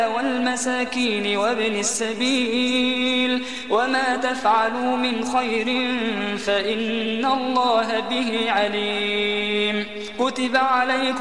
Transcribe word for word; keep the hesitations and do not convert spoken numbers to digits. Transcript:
والمساكين وابن السبيل وما تفعلوا من خير فإن الله به عليم. كتب عليكم